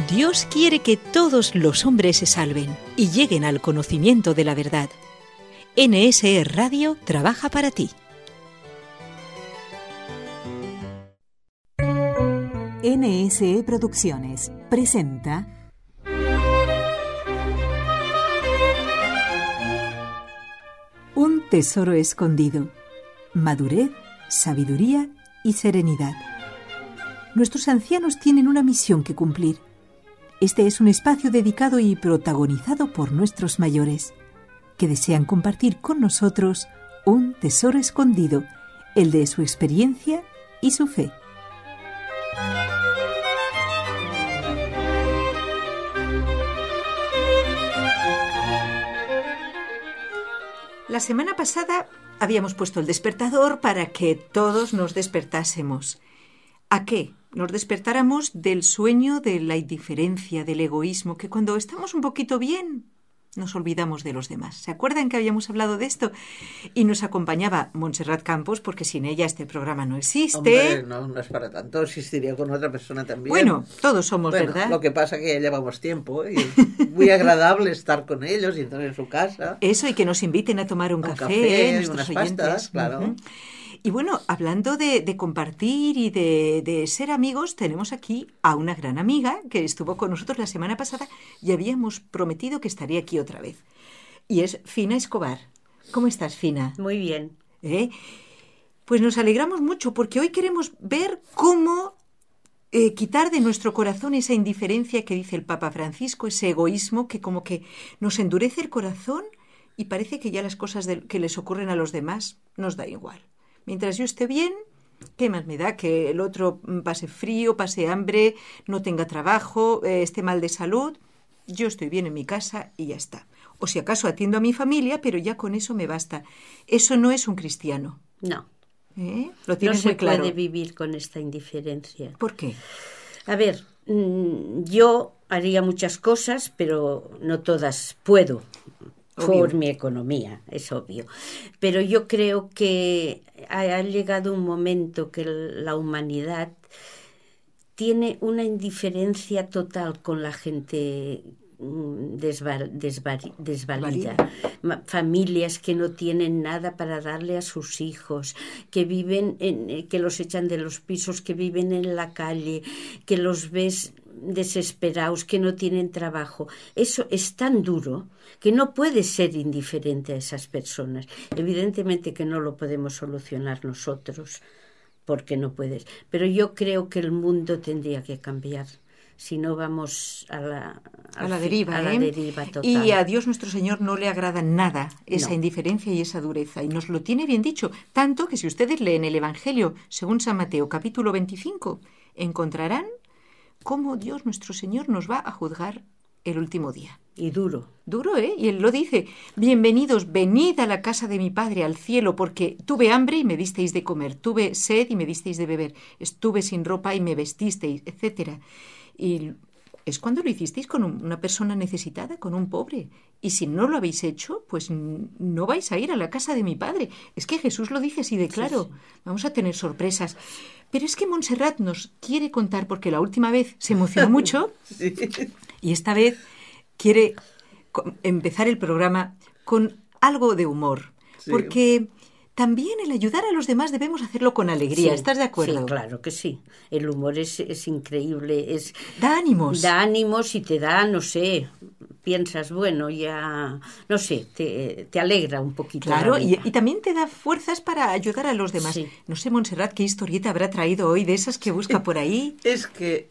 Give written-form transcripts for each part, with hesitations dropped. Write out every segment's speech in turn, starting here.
Dios quiere que todos los hombres se salven y lleguen al conocimiento de la verdad. NSE Radio trabaja para ti. NSE Producciones presenta Un tesoro escondido. Madurez, sabiduría y serenidad. Nuestros ancianos tienen una misión que cumplir. Este es un espacio dedicado y protagonizado por nuestros mayores, que desean compartir con nosotros un tesoro escondido, el de su experiencia y su fe. La semana pasada habíamos puesto el despertador para que todos nos despertásemos. ¿A qué? Nos despertáramos del sueño de la indiferencia, del egoísmo, que cuando estamos un poquito bien nos olvidamos de los demás. ¿Se acuerdan que habíamos hablado de esto? Y nos acompañaba Montserrat Campos, porque sin ella este programa no existe. Hombre, no es para tanto, existiría con otra persona también. Bueno, todos somos, ¿verdad? Lo que pasa es que ya llevamos tiempo y es muy agradable estar con ellos y entrar en su casa. Eso, y que nos inviten a tomar un café unas nuestros oyentes. pastas, claro. Uh-huh. Y bueno, hablando de compartir y de ser amigos, tenemos aquí a una gran amiga que estuvo con nosotros la semana pasada y habíamos prometido que estaría aquí otra vez. Y es Fina Escobar. ¿Cómo estás, Fina? Muy bien. Pues nos alegramos mucho porque hoy queremos ver cómo quitar de nuestro corazón esa indiferencia que dice el Papa Francisco, ese egoísmo que como que nos endurece el corazón y parece que ya las cosas que les ocurren a los demás nos da igual. Mientras yo esté bien, ¿qué más me da? Que el otro pase frío, pase hambre, no tenga trabajo, esté mal de salud. Yo estoy bien en mi casa y ya está. O si acaso atiendo a mi familia, pero ya con eso me basta. Eso no es un cristiano. No. Lo tienes muy claro. No se puede vivir con esta indiferencia. ¿Por qué? A ver, yo haría muchas cosas, pero no todas puedo. Por mi economía, es obvio. Pero yo creo que ha llegado un momento que la humanidad tiene una indiferencia total con la gente desvalida. Familias que no tienen nada para darle a sus hijos, que viven que los echan de los pisos, que viven en la calle, que los ves desesperados, que no tienen trabajo. Eso es tan duro que no puedes ser indiferente a esas personas. Evidentemente que no lo podemos solucionar nosotros, porque no puedes. Pero yo creo que el mundo tendría que cambiar. Si no vamos a la deriva total. Y a Dios nuestro Señor no le agrada nada esa indiferencia y esa dureza. Y nos lo tiene bien dicho. Tanto que si ustedes leen el Evangelio según San Mateo, capítulo 25, encontrarán cómo Dios nuestro Señor nos va a juzgar el último día. Y duro. Duro, ¿eh? Y Él lo dice: bienvenidos, venid a la casa de mi Padre, al cielo, porque tuve hambre y me disteis de comer, tuve sed y me disteis de beber, estuve sin ropa y me vestisteis, etc. Y es cuando lo hicisteis con una persona necesitada, con un pobre. Y si no lo habéis hecho, pues no vais a ir a la casa de mi Padre. Es que Jesús lo dice así de claro. Sí. Vamos a tener sorpresas. Pero es que Montserrat nos quiere contar, porque la última vez se emocionó mucho, sí. Y esta vez quiere empezar el programa con algo de humor. Sí. Porque también el ayudar a los demás debemos hacerlo con alegría. Sí, ¿estás de acuerdo? Sí, claro que sí. El humor es increíble. Da ánimos. Da ánimos y te da, no sé, piensas, bueno, ya, no sé, te alegra un poquito. Claro, y también te da fuerzas para ayudar a los demás. Sí. No sé, Montserrat, ¿qué historieta habrá traído hoy de esas que busca por ahí? Es que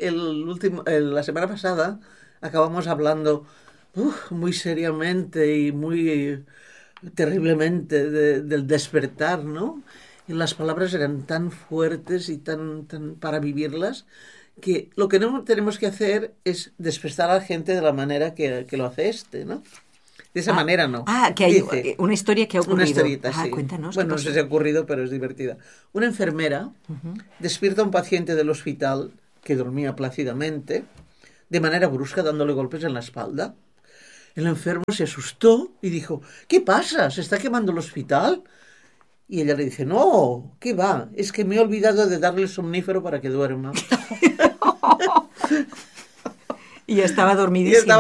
la semana pasada acabamos hablando muy seriamente y muy terriblemente del despertar, ¿no? Y las palabras eran tan fuertes y tan para vivirlas, que lo que no tenemos que hacer es despertar a la gente de la manera que lo hace ¿no? De esa manera no. Que hay una historia que ha ocurrido. Una historieta, sí. Cuéntanos. Bueno, no sé si ha ocurrido, pero es divertida. Una enfermera despierta a un paciente del hospital que dormía plácidamente, de manera brusca, dándole golpes en la espalda. El enfermo se asustó y dijo: ¿qué pasa? ¿Se está quemando el hospital? Y ella le dice: no, ¿qué va? Es que me he olvidado de darle el somnífero para que duerma. Y estaba dormidísima.